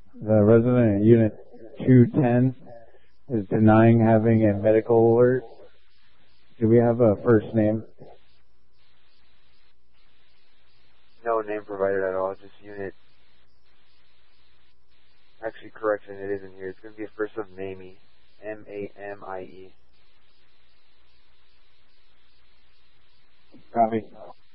The resident at Unit 210 is denying having a medical alert. Do we have a first name? No name provided at all, just unit. Actually, correction, it isn't here. It's going to be a first of Mamie. M-A-M-I-E. Copy.